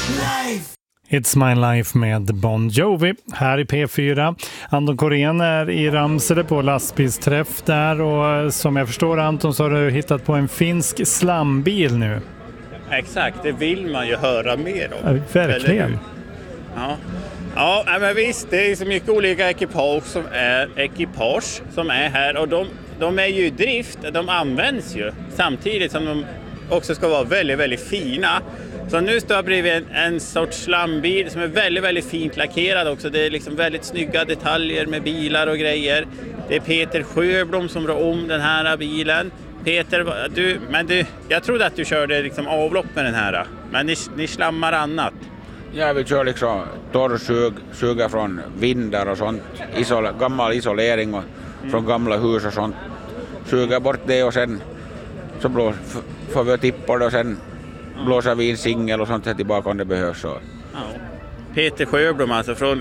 It's My Life med Bon Jovi här i P4. Anton Korén är i Ramsele på lastbilsträff där, och som jag förstår, Anton, så har du hittat på en finsk slambil nu. Exakt, det vill man ju höra mer om. Ja, verkligen. Ja, men visst, det är så mycket olika ekipage som är här, och de är ju i drift, de används ju samtidigt som de också ska vara väldigt, väldigt fina. Så nu står jag bredvid en sorts slambil som är väldigt, väldigt fint lackerad också. Det är liksom väldigt snygga detaljer med bilar och grejer. Det är Peter Sjöblom som rör om den här bilen. Peter, jag trodde att du körde liksom avlopp med den här, men ni slammar annat. Ja, vi kör liksom torrsuga från vindar och sånt, gammal isolering och från gamla hus och sånt. Suga bort det och sen så får vi tippa det och sen blåser vi in singel och sånt här tillbaka om det behövs. Så. Ja. Peter Sjöblom alltså från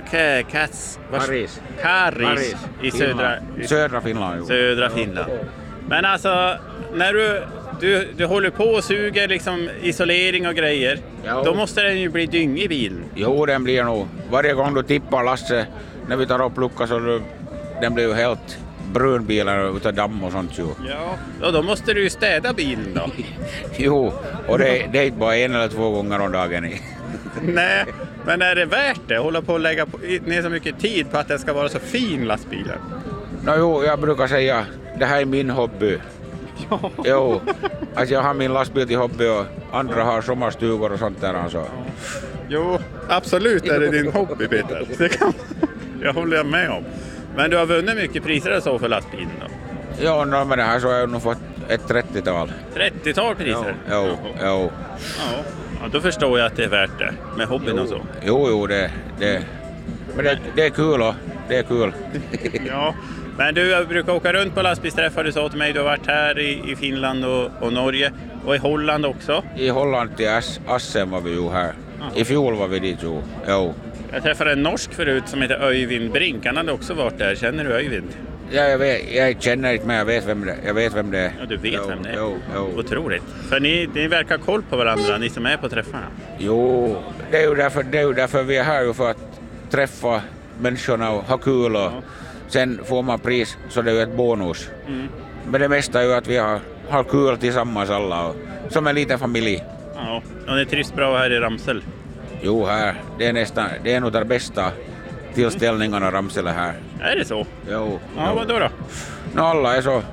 Karis i södra Finland. Södra Finland. Men alltså, när du håller på och suger liksom isolering och grejer, då måste den ju bli dyng i bilen. Jo, den blir nog. Varje gång du tippar lasset, när vi tar upp luckan, så den blir ju helt brunbilar utav damm och sånt ju. Ja, och då måste du ju städa bilen då. Jo, och det är inte bara 1 eller 2 gånger om dagen. Nej, men är det värt det? Hålla på att lägga ner så mycket tid på att det ska vara så fin lastbilar? Jo, jag brukar säga, det här är min hobby. Ja. Jo, alltså jag har min lastbil till hobby och andra har sommarstugor och sånt där. Alltså. Jo, absolut är det din hobby, Peter. Det jag håller med om. Men du har vunnit mycket priser och så för lastbilen då? Ja, med det här så har jag nog fått ett 30-tal. 30-tal priser? Jo. Ja, då förstår jag att det är värt det med hobbyn och så. Jo, men det är kul och det är kul. Ja, men du brukar åka runt på lastbilsträffar, du sa till mig. Du har varit här i Finland och Norge och i Holland också. I Holland till Assen var vi ju här. I fjol var vi dit ju. Jo. Jag träffade en norsk förut som heter Öyvind Brink. Han hade också varit där. Känner du Öyvind? Ja, jag känner inte, men jag vet vem det är. Ja, du vet vem det är? Jo. Otroligt. För ni verkar koll på varandra, ni som är på träffarna. Jo, det är ju därför vi är här, ju för att träffa människorna och ha kul. Och sen får man pris, så det är ju ett bonus. Mm. Men det mesta är ju att vi har kul tillsammans alla, och, som en liten familj. Ja, och ni trivs bra här i Ramsel? Jo, här. Det är nog de bästa tillställningarna Ramsele här. Är det så? Jo. Ja, vad då? Alla är så.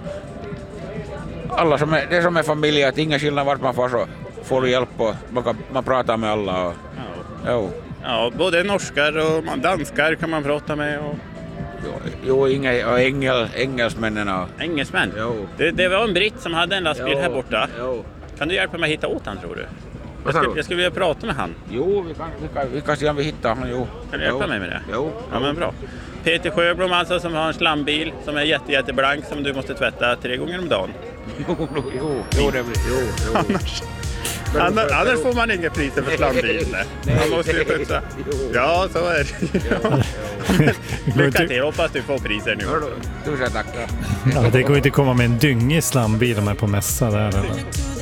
Det är som en familj, att ingen skillnad vart man får, så får du hjälp och man pratar med alla. Och, jo. Ja, både norskar och danskar kan man prata med. Och... Jo, engelsmännen. Engelsmän? Jo. Det var en britt som hade en lastbil här borta. Jo. Kan du hjälpa mig att hitta åt han, tror du? Jag skulle vilja prata med han. Jo, vi kan se om vi hittar han. Jo. Kan du hjälpa mig med det? Jo. Ja, men bra. Peter Sjöblom alltså, som har en slambil som är jätteblank, som du måste tvätta 3 gånger om dagen. Jo, det blir. Jo. Annars får man inga priser för slambil. Man måste ju putsa. Ja, så är det. Lycka till, hoppas du får priser nu. Tusen tack. Ja, det går inte att komma med en dyng i slambil om man är på mässa där eller?